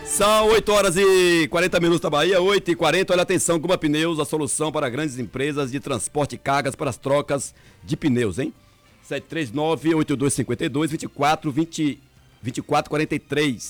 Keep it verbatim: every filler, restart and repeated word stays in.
São oito horas e quarenta minutos da Bahia, oito e quarenta. Olha, atenção, Guma Pneus, a solução para grandes empresas de transporte de cargas para as trocas de pneus, hein? sete três nove, oito dois cinco dois, dois quatro, vinte, vinte e quatro quarenta e três.